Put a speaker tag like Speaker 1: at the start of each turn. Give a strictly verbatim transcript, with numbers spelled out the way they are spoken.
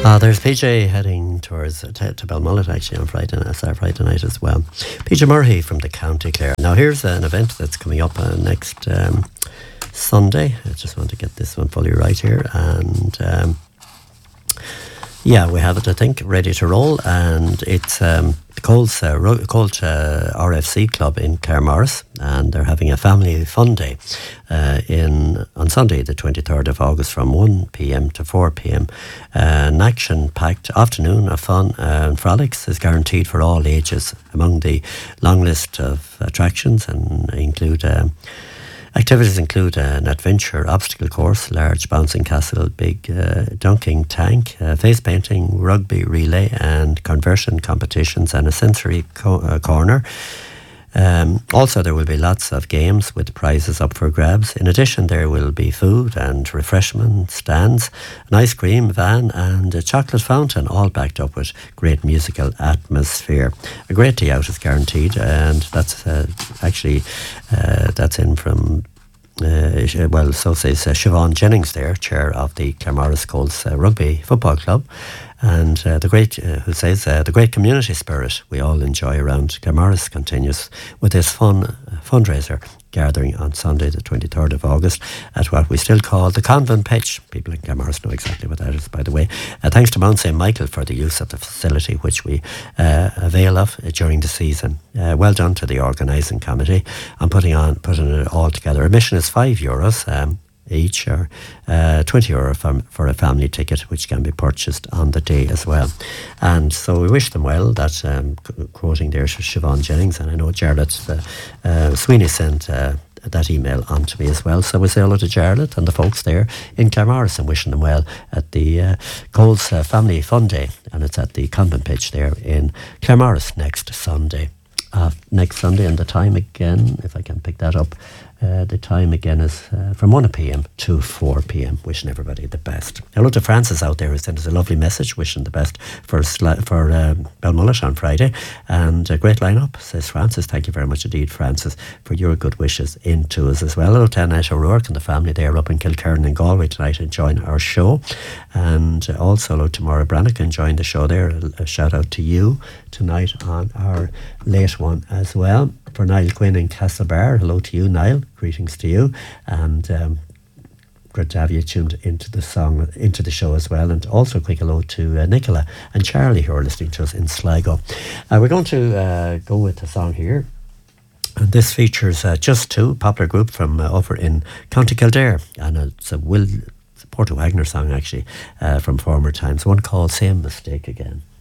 Speaker 1: Uh, there's P J heading towards uh, to, to Balmullet actually on Friday night, uh, Friday night as well. P J Murray from the County Clare. Now here's uh, an event that's coming up uh, next um, Sunday. I just want to get this one fully right here. And um, yeah, we have it, I think, ready to roll. And it's um, the Colts, uh, Ro- Colt uh, R F C Club in Claremorris. And they're having a family fun day uh, in on Sunday, the twenty-third of August, from one p.m. to four p.m. Uh, an action-packed afternoon of fun and frolics is guaranteed for all ages. Among the long list of attractions and include um, activities include an adventure obstacle course, large bouncing castle, big uh, dunking tank, uh, face painting, rugby relay, and conversion competitions, and a sensory co- uh, corner. Um, also, there will be lots of games with prizes up for grabs. In addition, there will be food and refreshment stands, an ice cream van, and a chocolate fountain, all backed up with great musical atmosphere. A great day out is guaranteed, and that's uh, actually uh, that's in from. Uh, well, so says uh, Siobhan Jennings there, chair of the Claremorris Colts uh, Rugby Football Club, and uh, the great, uh, who says uh, the great community spirit we all enjoy around Claremorris continues with this fun uh, fundraiser gathering on Sunday the twenty-third of August at what we still call the Convent Pitch. People in Claremorris know exactly what that is, by the way. Uh, thanks to Mount Saint Michael for the use of the facility, which we uh, avail of uh, during the season. Uh, well done to the organising committee on putting on putting it all together. Admission is five euros. Um, each, or uh, twenty euro for, for a family ticket, which can be purchased on the day as well. And so we wish them well. That um, quoting there Siobhan Jennings, and I know Jarlath uh, uh, Sweeney sent uh, that email on to me as well. So we say hello to Jarlath and the folks there in Claremorris and wishing them well at the uh, Coles uh, Family Fun Day, and it's at the Convent Pitch there in Claremorris next Sunday. Uh, next Sunday, and the time again, if I can pick that up, uh, the time again is uh, from one p.m. to four p.m. Wishing everybody the best. Hello to Francis out there who sent us a lovely message wishing the best for sli- for um, Balmullet on Friday, and a great lineup, says Francis. Thank you very much indeed, Francis, for your good wishes into us as well. Hello to Annette O'Rourke and the family there up in Kilkerran and Galway tonight enjoying our show, and also hello to Maura Brannick enjoying the show there. A, a shout out to you tonight on our late one as well. For Niall Quinn in Castlebar, hello to you, Niall. Greetings to you, and um, good to have you tuned into the song, into the show as well. And also a quick hello to uh, Nicola and Charlie who are listening to us in Sligo. Uh, we're going to uh, go with the song here. And this features uh, Just Two, popular group from uh, over in County Kildare, and it's a Will it's a Porto Wagner song actually uh, from former times. One called Same Mistake Again.